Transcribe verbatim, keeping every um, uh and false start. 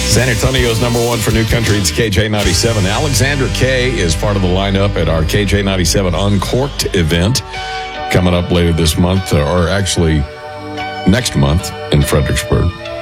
San Antonio's number one for new country. It's K J ninety-seven. Alexander K is part of the lineup at our K J ninety-seven Uncorked event coming up later this month, or actually next month in Fredericksburg.